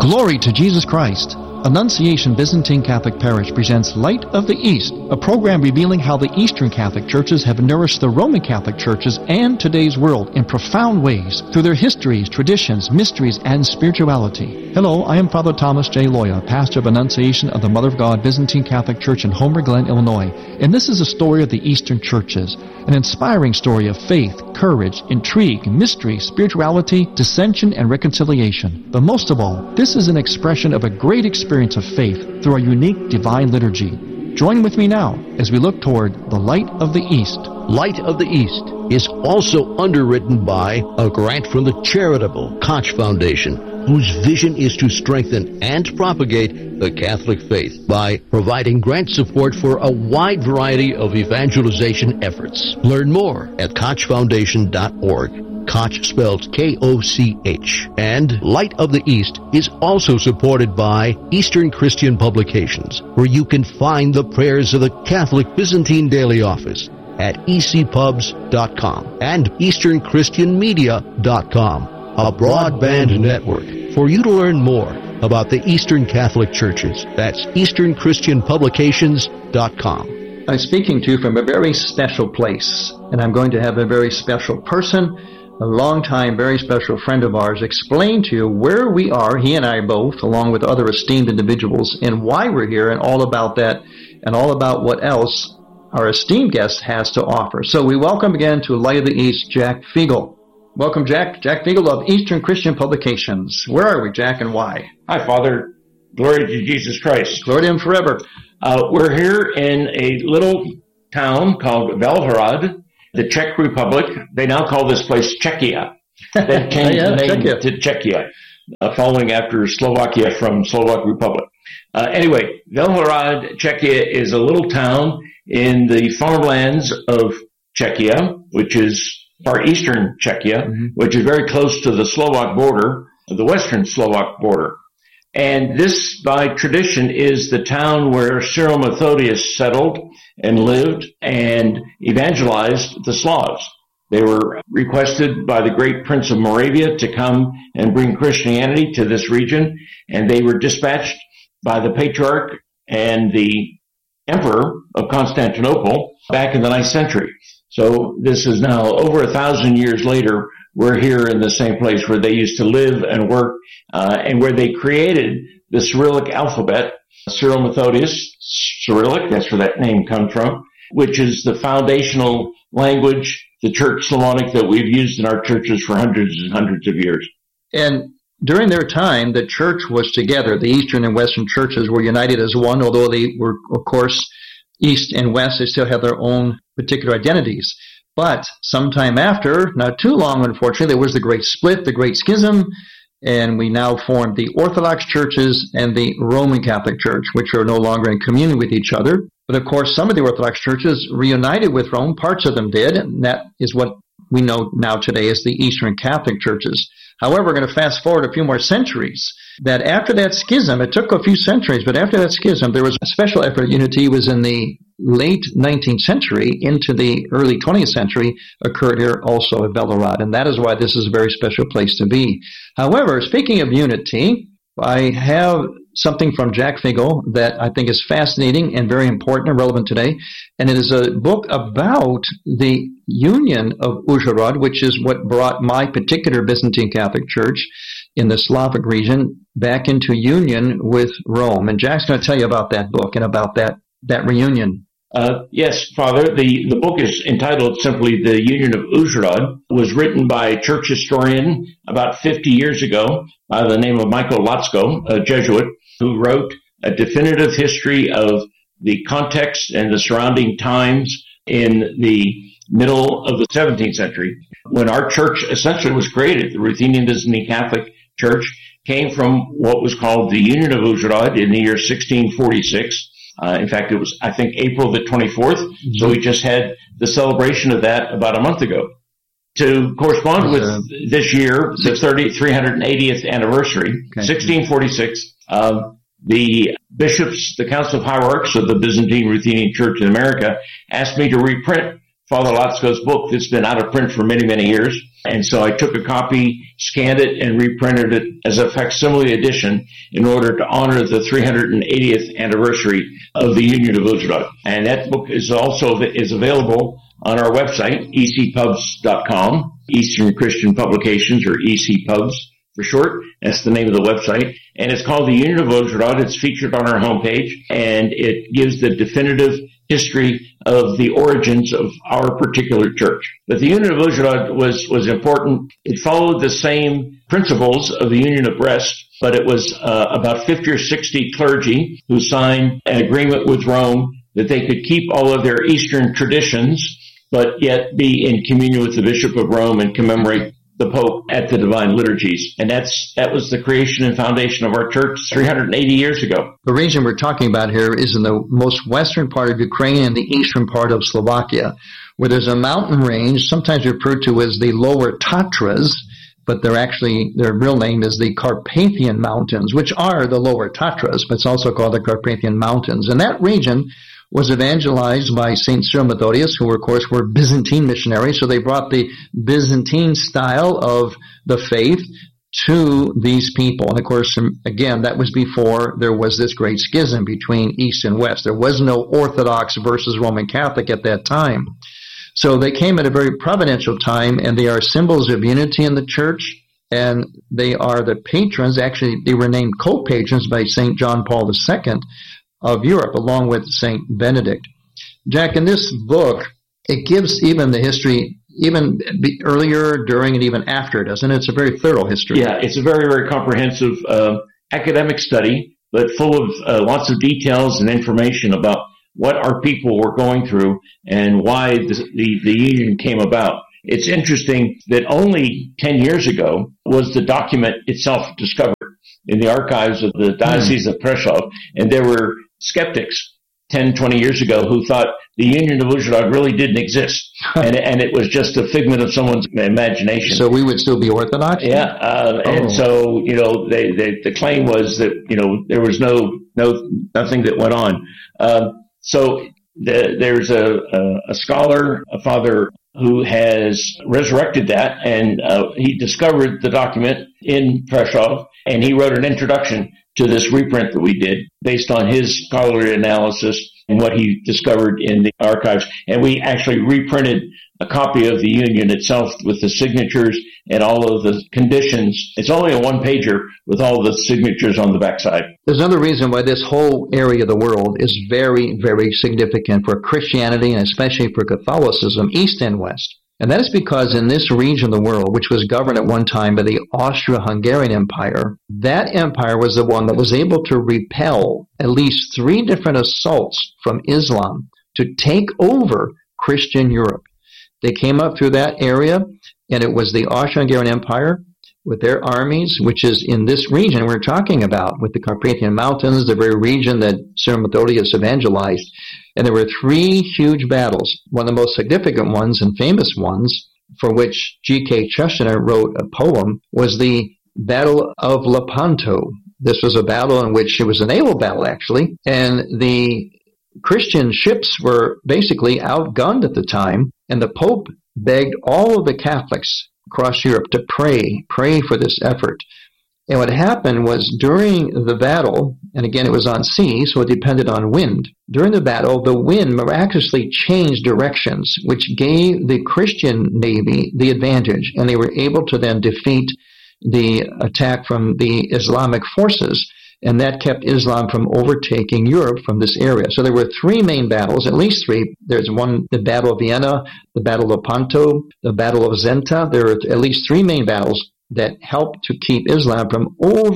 Glory to Jesus Christ. Annunciation Byzantine Catholic Parish presents Light of the East, a program revealing how the Eastern Catholic Churches have nourished the Roman Catholic Churches and today's world in profound ways through their histories, traditions, mysteries, and spirituality. Hello, I am Father Thomas J. Loya, pastor of Annunciation of the Mother of God Byzantine Catholic Church in Homer Glen, Illinois, and this is a story of the Eastern Churches, an inspiring story of faith, courage, intrigue, mystery, spirituality, dissension, and reconciliation. But most of all, this is an expression of a great experience of faith through a unique divine liturgy. Join with me now as we look toward the Light of the East. Light of the East is also underwritten by a grant from the charitable Koch Foundation, whose vision is to strengthen and propagate the Catholic faith by providing grant support for a wide variety of evangelization efforts. Learn more at kochfoundation.org. Koch spelled K-O-C-H. And Light of the East is also supported by Eastern Christian Publications, where you can find the prayers of the Catholic Byzantine Daily Office at ecpubs.com and easternchristianmedia.com, a broadband network for you to learn more about the Eastern Catholic Churches. That's easternchristianpublications.com. I'm speaking to you from a very special place, and I'm going to have a very special person, a longtime, very special friend of ours, explain to you where we are, he and I both, along with other esteemed individuals, and why we're here, and all about that, and all about what else our esteemed guest has to offer. So we welcome again to Light of the East, Jack Figel. Welcome, Jack. Jack Figel of Eastern Christian Publications. Where are we, Jack, and why? Hi, Father. Glory to Jesus Christ. Glory to Him forever. We're here in a little town called Velhorod, the Czech Republic. They now call this place Czechia. They changed the name to Czechia, following after Slovakia from Slovak Republic. Anyway, Velhorod, Czechia is a little town in the farmlands of Czechia, which is far eastern Czechia, which is very close to the Slovak border, the western Slovak border. And this, by tradition, is the town where Cyril Methodius settled and lived and evangelized the Slavs. They were requested by the great Prince of Moravia to come and bring Christianity to this region, and they were dispatched by the Patriarch and the Emperor of Constantinople back in the 9th century. So this is now over 1,000 years later. We're here in the same place where they used to live and work, and where they created the Cyrillic alphabet, Cyril Methodius, Cyrillic, that's where that name comes from, which is the foundational language, the Church Slavonic that we've used in our churches for hundreds and hundreds of years. And during their time, the church was together. The Eastern and Western churches were united as one, although they were, of course, East and West, they still have their own particular identities. But sometime after, not too long, unfortunately, there was the great split, the great schism, and we now formed the Orthodox churches and the Roman Catholic Church, which are no longer in communion with each other. But of course, some of the Orthodox churches reunited with Rome, parts of them did, and that is what we know now today as the Eastern Catholic churches. However, we're going to fast forward a few more centuries, that after that schism, it took a few centuries, but after that schism, there was a special effort of unity. It was in the late 19th century into the early 20th century, occurred here also at Velhorod, and that is why this is a very special place to be. However, speaking of unity, I have something from Jack Figel that I think is fascinating and very important and relevant today, and it is a book about the union of Užhorod, which is what brought my particular Byzantine Catholic Church in the Slavic region back into union with Rome. And Jack's going to tell you about that book and about that reunion. Yes, Father. The book is entitled simply The Union of Užhorod. It was written by a church historian about 50 years ago by the name of Michael Lotsko, a Jesuit, who wrote a definitive history of the context and the surrounding times in the middle of the 17th century, when our church essentially was created. The Ruthenian Byzantine Catholic Church came from what was called the Union of Užhorod in the year 1646. In fact, it was, I think, April the 24th. So we just had the celebration of that about a month ago. To correspond with this year, the 380th anniversary, 1646, the bishops, the Council of Hierarchs of the Byzantine Ruthenian Church in America, asked me to reprint Father Lotsko's book that's been out of print for many, many years. And so I took a copy, scanned it, and reprinted it as a facsimile edition in order to honor the 380th anniversary of the Union of Uzhhorod. And that book is available on our website, ecpubs.com, Eastern Christian Publications, or ECPubs for short. That's the name of the website. And it's called The Union of Uzhhorod. It's featured on our homepage, and it gives the definitive history of the origins of our particular church. But the Union of Uzhhorod was important. It followed the same principles of the Union of Brest, but it was about 50 or 60 clergy who signed an agreement with Rome that they could keep all of their Eastern traditions, but yet be in communion with the Bishop of Rome and commemorate the Pope at the Divine Liturgies. And that was the creation and foundation of our church 380 years ago. The region we're talking about here is in the most western part of Ukraine and the eastern part of Slovakia, where there's a mountain range, sometimes referred to as the Lower Tatras, but their real name is the Carpathian Mountains, which are the Lower Tatras, but it's also called the Carpathian Mountains. And that region was evangelized by St. Cyril Methodius, who, of course, were Byzantine missionaries. So they brought the Byzantine style of the faith to these people. And, of course, again, that was before there was this great schism between East and West. There was no Orthodox versus Roman Catholic at that time. So they came at a very providential time, and they are symbols of unity in the church. And they are the patrons. Actually, they were named co-patrons by St. John Paul II of Europe, along with St. Benedict. Jack, in this book, it gives even the history, even earlier, during, and even after, doesn't it? It's a very thorough history. Yeah, it's a very, very comprehensive academic study, but full of lots of details and information about what our people were going through and why the union came about. It's interesting that only 10 years ago was the document itself discovered in the archives of the Diocese of Prešov, and there were skeptics 10, 20 years ago who thought the Union of Uzhhorod really didn't exist, and it was just a figment of someone's imagination. So we would still be Orthodox? Yeah, and so, the claim was that, there was nothing that went on. So there's a scholar, a father, who has resurrected that, and he discovered the document in Prešov, and he wrote an introduction to this reprint that we did based on his scholarly analysis and what he discovered in the archives. And we actually reprinted a copy of the Union itself with the signatures and all of the conditions. It's only a one-pager with all the signatures on the backside. There's another reason why this whole area of the world is very, very significant for Christianity and especially for Catholicism, East and West. And that is because in this region of the world, which was governed at one time by the Austro-Hungarian Empire, that empire was the one that was able to repel at least 3 different assaults from Islam to take over Christian Europe. They came up through that area, and it was the Austro-Hungarian Empire with their armies, which is in this region we're talking about, with the Carpathian Mountains, the very region that Cyril Methodius evangelized. And there were 3 huge battles. One of the most significant ones and famous ones, for which G.K. Chesterton wrote a poem, was the Battle of Lepanto. This was a battle in which it was a naval battle, actually, and the Christian ships were basically outgunned at the time, and the Pope begged all of the Catholics across Europe to pray for this effort. And what happened was during the battle, and again it was on sea, so it depended on wind. During the battle, the wind miraculously changed directions, which gave the Christian navy the advantage, and they were able to then defeat the attack from the Islamic forces, and that kept Islam from overtaking Europe from this area. So there were 3 main battles, at least 3. There's one, the Battle of Vienna, the Battle of Lepanto, the Battle of Zenta. There are at least 3 main battles that helped to keep Islam from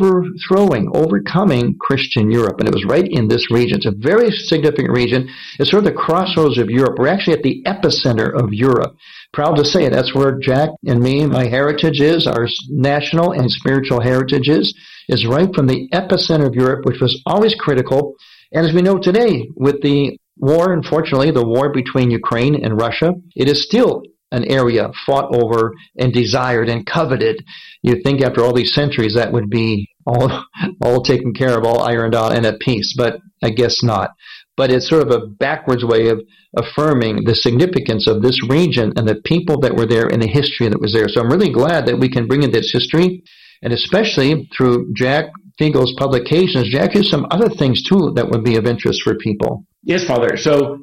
overcoming Christian Europe. And it was right in this region. It's a very significant region. It's sort of the crossroads of Europe. We're actually at the epicenter of Europe. Proud to say it. That's where Jack and me, my heritage is, our national and spiritual heritage is right from the epicenter of Europe, which was always critical. And as we know today, with the war, unfortunately, the war between Ukraine and Russia, it is still an area fought over and desired and coveted. You'd think after all these centuries that would be all taken care of, all ironed out and at peace, but I guess not. but it's sort of a backwards way of affirming the significance of this region and the people that were there and the history that was there. So I'm really glad that we can bring in this history, and especially through Jack Fiegel's publications. Jack, here's some other things too that would be of interest for people. Yes, Father. So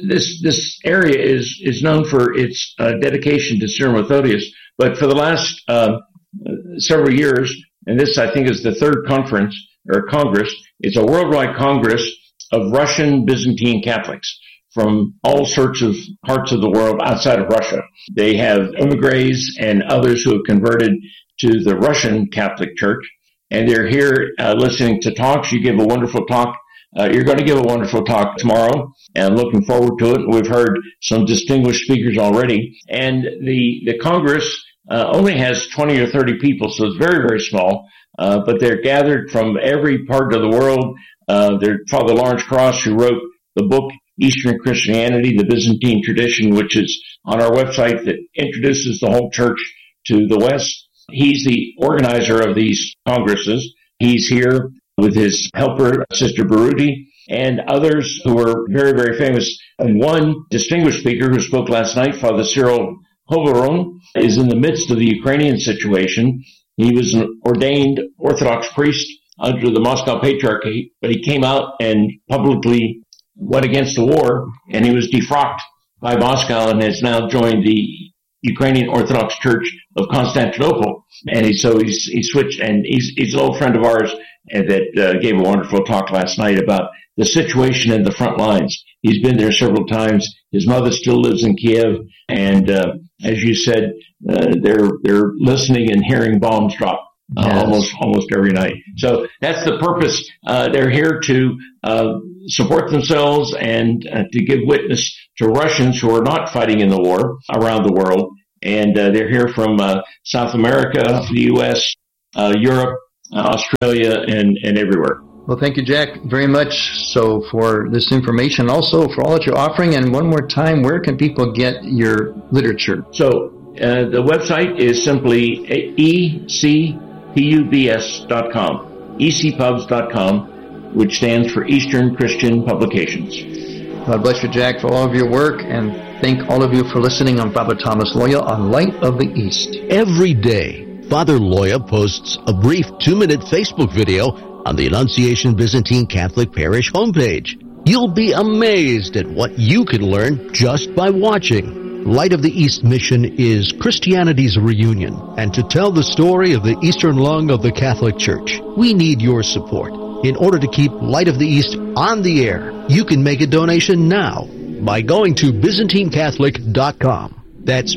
this area is known for its dedication to Cyril and Methodius, but for the last several years, and this I think is the third conference or congress, it's a worldwide congress of Russian Byzantine Catholics from all sorts of parts of the world outside of Russia. They have emigres and others who have converted to the Russian Catholic Church, and they're here listening to talks. You give a wonderful talk. You're going to give a wonderful talk tomorrow, and I'm looking forward to it. We've heard some distinguished speakers already. And the Congress only has 20 or 30 people, so it's very, very small, but they're gathered from every part of the world. There's Father Lawrence Cross, who wrote the book Eastern Christianity, the Byzantine Tradition, which is on our website, that introduces the whole church to the West. He's the organizer of these congresses. He's here with his helper, Sister Baruti, and others who are very, very famous. And one distinguished speaker who spoke last night, Father Cyril Hoveron, is in the midst of the Ukrainian situation. He was an ordained Orthodox priest under the Moscow Patriarchate, but he came out and publicly went against the war, and he was defrocked by Moscow and has now joined the Ukrainian Orthodox Church of Constantinople. And he switched, and he's an old friend of ours that gave a wonderful talk last night about the situation in the front lines. He's been there several times. His mother still lives in Kiev, and as you said, they're listening and hearing bombs drop almost every night. So that's the purpose. They're here to support themselves and to give witness to Russians who are not fighting in the war around the world. And they're here from South America, the U.S., Europe, Australia, and everywhere. Well, thank you, Jack, very much so for this information, also for all that you're offering. And one more time, where can people get your literature? So the website is simply ecpubs.com, ecpubs.com, which stands for Eastern Christian Publications. God bless you, Jack, for all of your work, and thank all of you for listening on Father Thomas Loya on Light of the East. Every day, Father Loya posts a brief 2-minute Facebook video on the Annunciation Byzantine Catholic Parish homepage. You'll be amazed at what you can learn just by watching. Light of the East mission is Christianity's reunion, and to tell the story of the Eastern lung of the Catholic Church, we need your support. In order to keep Light of the East on the air, you can make a donation now by going to ByzantineCatholic.com. That's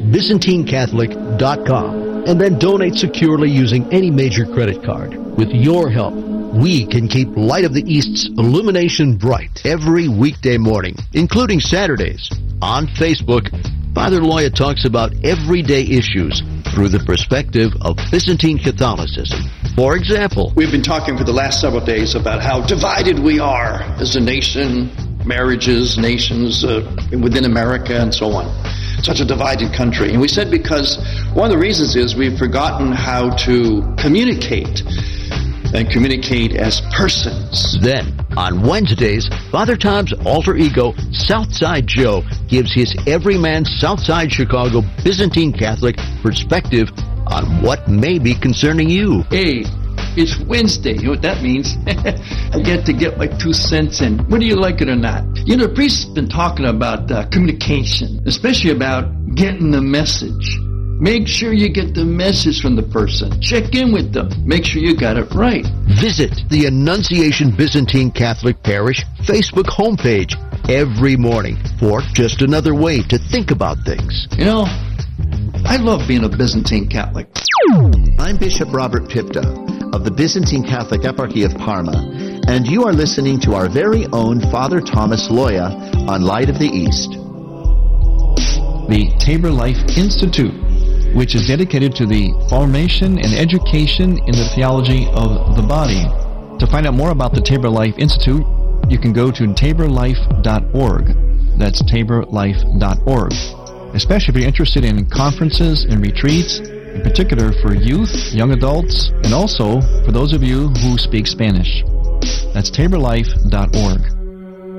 ByzantineCatholic.com. And then donate securely using any major credit card. With your help, we can keep Light of the East's illumination bright every weekday morning, including Saturdays. On Facebook, Father Loya talks about everyday issues through the perspective of Byzantine Catholicism. For example, we've been talking for the last several days about how divided we are as a nation, marriages, nations within America, and so on. Such a divided country. And we said because one of the reasons is we've forgotten how to communicate and communicate as persons. Then, on Wednesdays, Father Tom's alter ego, Southside Joe, gives his everyman Southside Chicago Byzantine Catholic perspective on what may be concerning you. Hey, it's Wednesday. You know what that means? I get to get my 2 cents in, whether you like it or not. You know, the priest's been talking about communication, especially about getting the message. Make sure you get the message from the person. Check in with them. Make sure you got it right. Visit the Annunciation Byzantine Catholic Parish Facebook homepage every morning for just another way to think about things. You know, I love being a Byzantine Catholic. I'm Bishop Robert Pipta of the Byzantine Catholic Eparchy of Parma, and you are listening to our very own Father Thomas Loya on Light of the East. The Tabor Life Institute, which is dedicated to the formation and education in the theology of the body. To find out more about the Tabor Life Institute, you can go to taborlife.org. That's taborlife.org. Especially if you're interested in conferences and retreats, in particular for youth, young adults, and also for those of you who speak Spanish. That's taborlife.org.